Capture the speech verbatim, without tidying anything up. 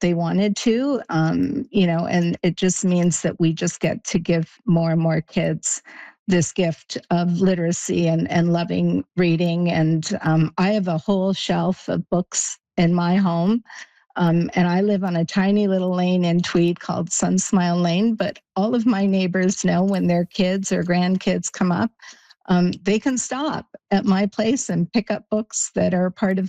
they wanted to, um, you know, and it just means that we just get to give more and more kids this gift of literacy and, and loving reading. And um, I have a whole shelf of books in my home. Um, and I live on a tiny little lane in Tweed called Sunsmile Lane, but all of my neighbors know when their kids or grandkids come up, um, they can stop at my place and pick up books that are part of